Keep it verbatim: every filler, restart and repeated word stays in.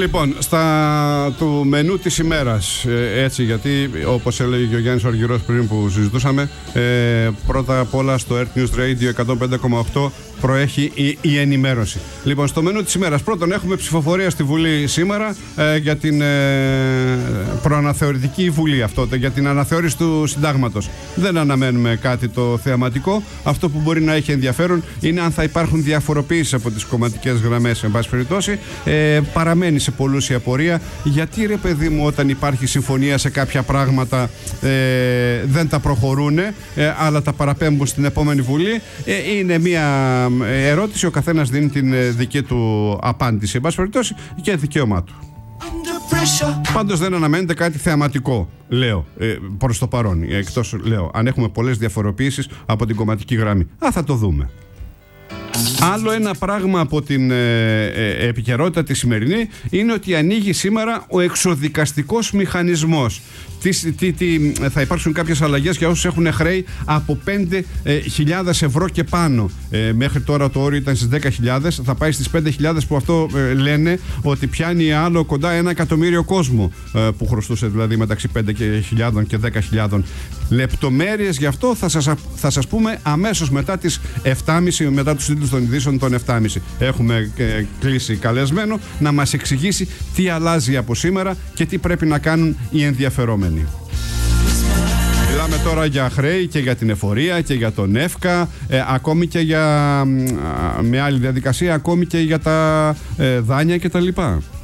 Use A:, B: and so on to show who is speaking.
A: Λοιπόν, στα του μενού της ημέρας, ε, έτσι, γιατί όπως έλεγε και ο Γιάννης Οργυρός πριν που συζητούσαμε, ε, πρώτα απ' όλα στο Earth News Radio εκατόν πέντε κόμμα οκτώ προέχει η, η ενημέρωση. Λοιπόν, στο μενού της ημέρας πρώτον έχουμε ψηφοφορία στη Βουλή σήμερα ε, για την ε, προαναθεωρητική Βουλή αυτό, για την αναθεώρηση του συντάγματος. Δεν αναμένουμε κάτι το θεαματικό. Αυτό που μπορεί να έχει ενδιαφέρον είναι αν θα υπάρχουν διαφοροποιήσεις από τις κομματικές γραμμές, εν πάση περιπτώσει. Ε, παραμένει σε πολλούς η απορία, γιατί ρε παιδί μου, όταν υπάρχει συμφωνία σε κάποια πράγματα ε, δεν τα προχωρούν, ε, αλλά τα παραπέμπουν στην επόμενη Βουλή. Ε, είναι μια ερώτηση, ο καθένας δίνει την δική του απάντηση, εν πάση περιπτώσει, και δικαίωμά του. Πάντως δεν αναμένεται κάτι θεαματικό, λέω, ε, προς το παρόν. Εκτός, λέω, αν έχουμε πολλές διαφοροποιήσεις από την κομματική γραμμή. Α, θα το δούμε. Άλλο ένα πράγμα από την ε, ε, επικαιρότητα τη σημερινή είναι ότι ανοίγει σήμερα ο εξοδικαστικός μηχανισμός. Τι, τι, τι, θα υπάρξουν κάποιες αλλαγές για όσους έχουν χρέη από πέντε χιλιάδες ευρώ και πάνω. Ε, μέχρι τώρα το όριο ήταν στις δέκα χιλιάδες, θα πάει στις πέντε χιλιάδες, που αυτό ε, λένε ότι πιάνει άλλο κοντά ένα εκατομμύριο κόσμο ε, που χρωστούσε, δηλαδή μεταξύ πέντε χιλιάδες και δέκα χιλιάδες. Λεπτομέρειες γι' αυτό θα σας, θα σας πούμε αμέσως μετά τις επτά και μισή, μετά τους τίτλους των ειδήσεων των επτά και μισή. Έχουμε ε, κλείσει καλεσμένο να μας εξηγήσει τι αλλάζει από σήμερα και τι πρέπει να κάνουν οι ενδιαφερόμενοι. Μιλάμε τώρα για χρέη και για την εφορία και για τον ΕΦΚΑ, ε, ακόμη και για, με άλλη διαδικασία, ακόμη και για τα ε, δάνεια κτλ.